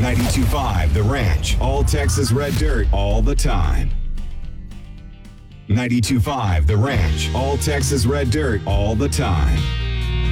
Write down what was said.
92.5 The Ranch, all Texas red dirt, all the time. 92.5 The Ranch, all Texas red dirt, all the time.